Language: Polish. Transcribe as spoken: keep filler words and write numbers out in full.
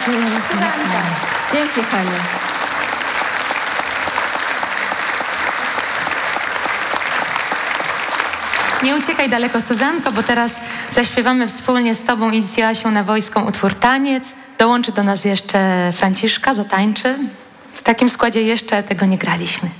Suzanka. Dzięki, Haniu. Nie uciekaj daleko, Suzanko, bo teraz zaśpiewamy wspólnie z Tobą i z Joasią Nawojską utwór Taniec. Dołączy do nas jeszcze Franciszka, zatańczy. W takim składzie jeszcze tego nie graliśmy.